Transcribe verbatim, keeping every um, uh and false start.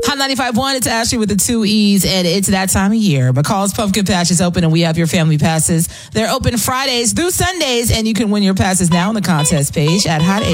Hot ninety-five point one, it's Ashley with the two E's, and it's that time of year. McCall's Pumpkin Patch is open, and we have your family passes. They're open Fridays through Sundays, and you can win your passes now on the contest page at Hot